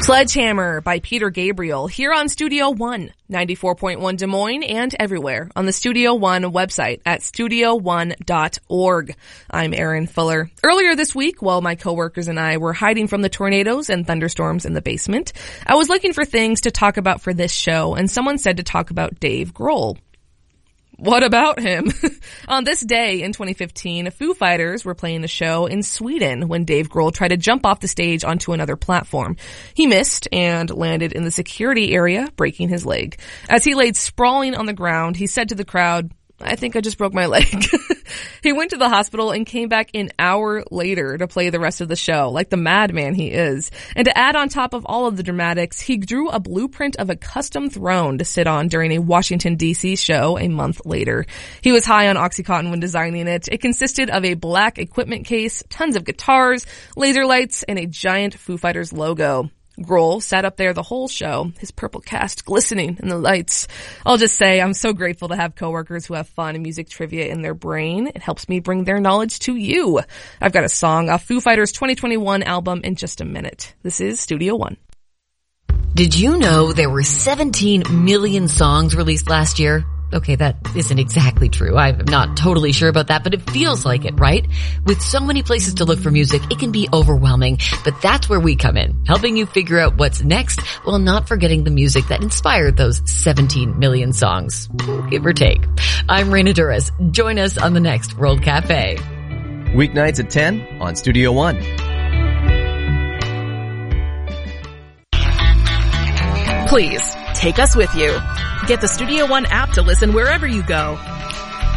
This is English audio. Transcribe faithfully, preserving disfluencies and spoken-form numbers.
Sledgehammer by Peter Gabriel here on Studio One, ninety-four point one Des Moines and everywhere on the Studio One website at studio one dot org. I'm Erin Fuller. Earlier this week, while my coworkers and I were hiding from the tornadoes and thunderstorms in the basement, I was looking for things to talk about for this show, and someone said to talk about Dave Grohl. What about him? On this day in twenty fifteen, Foo Fighters were playing a show in Sweden when Dave Grohl tried to jump off the stage onto another platform. He missed and landed in the security area, breaking his leg. As he laid sprawling on the ground, he said to the crowd, "I think I just broke my leg." He went to the hospital and came back an hour later to play the rest of the show, like the madman he is. And to add on top of all of the dramatics, he drew a blueprint of a custom throne to sit on during a Washington, D C show a month later. He was high on Oxycontin when designing it. It consisted of a black equipment case, tons of guitars, laser lights, and a giant Foo Fighters logo. Grohl sat up there the whole show, his purple cast glistening in the lights. I'll just say I'm so grateful to have coworkers who have fun and music trivia in their brain. It helps me bring their knowledge to you. I've got a song off Foo Fighters' twenty twenty-one album in just a minute. This is Studio One. Did you know there were seventeen million songs released last year? Okay, that isn't exactly true. I'm not totally sure about that, but it feels like it, right? With so many places to look for music, it can be overwhelming, but that's where we come in, helping you figure out what's next while not forgetting the music that inspired those seventeen million songs, give or take. I'm Raina Duras. Join us on the next World Cafe. Weeknights at ten on Studio One. Please, take us with you. Get the Studio One app to listen wherever you go.